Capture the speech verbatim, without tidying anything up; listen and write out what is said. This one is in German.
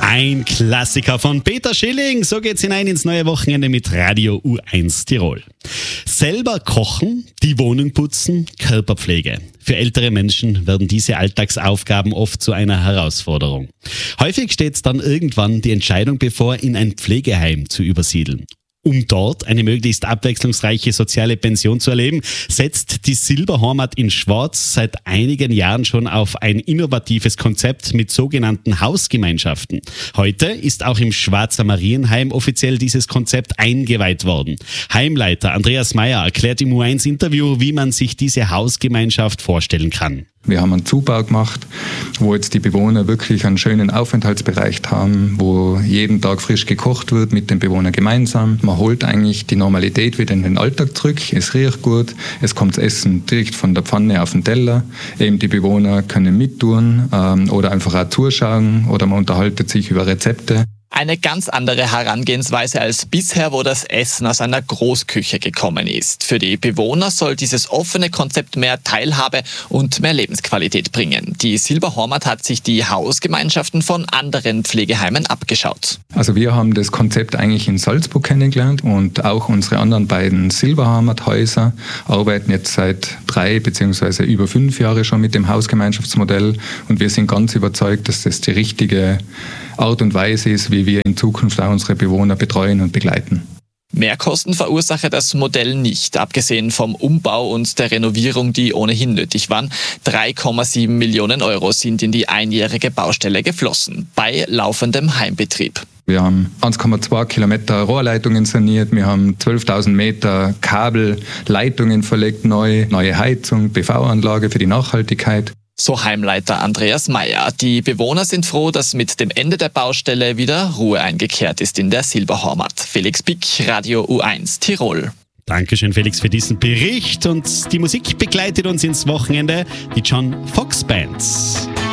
Ein Klassiker von Peter Schilling. So geht's hinein ins neue Wochenende mit Radio U eins Tirol. Selber kochen, die Wohnung putzen, Körperpflege. Für ältere Menschen werden diese Alltagsaufgaben oft zu einer Herausforderung. Häufig steht dann irgendwann die Entscheidung bevor, in ein Pflegeheim zu übersiedeln. Um dort eine möglichst abwechslungsreiche soziale Pension zu erleben, setzt die Silberheimat in Schwarz seit einigen Jahren schon auf ein innovatives Konzept mit sogenannten Hausgemeinschaften. Heute ist auch im Schwarzer Marienheim offiziell dieses Konzept eingeweiht worden. Heimleiter Andreas Meyer erklärt im U eins Interview, wie man sich diese Hausgemeinschaft vorstellen kann. Wir haben einen Zubau gemacht, wo jetzt die Bewohner wirklich einen schönen Aufenthaltsbereich haben, wo jeden Tag frisch gekocht wird mit den Bewohnern gemeinsam. Man holt eigentlich die Normalität wieder in den Alltag zurück. Es riecht gut, es kommt das Essen direkt von der Pfanne auf den Teller. Eben die Bewohner können mittun ähm, oder einfach auch zuschauen oder man unterhaltet sich über Rezepte. Eine ganz andere Herangehensweise als bisher, wo das Essen aus einer Großküche gekommen ist. Für die Bewohner soll dieses offene Konzept mehr Teilhabe und mehr Lebensqualität bringen. Die Silberheimat hat sich die Hausgemeinschaften von anderen Pflegeheimen abgeschaut. Also wir haben das Konzept eigentlich in Salzburg kennengelernt und auch unsere anderen beiden Silberheimat-Häuser arbeiten jetzt seit drei beziehungsweise über fünf Jahre schon mit dem Hausgemeinschaftsmodell und wir sind ganz überzeugt, dass das die richtige Art und Weise ist, wie wir in Zukunft auch unsere Bewohner betreuen und begleiten. Mehrkosten verursache das Modell nicht, abgesehen vom Umbau und der Renovierung, die ohnehin nötig waren. drei Komma sieben Millionen Euro sind in die einjährige Baustelle geflossen, bei laufendem Heimbetrieb. Wir haben eins Komma zwei Kilometer Rohrleitungen saniert, wir haben zwölftausend Meter Kabelleitungen verlegt, neu, neue Heizung, P V-Anlage für die Nachhaltigkeit. So Heimleiter Andreas Meyer. Die Bewohner sind froh, dass mit dem Ende der Baustelle wieder Ruhe eingekehrt ist in der Silberheimat. Felix Pick, Radio U eins Tirol. Dankeschön, Felix, für diesen Bericht. Und die Musik begleitet uns ins Wochenende, die John Fox Bands.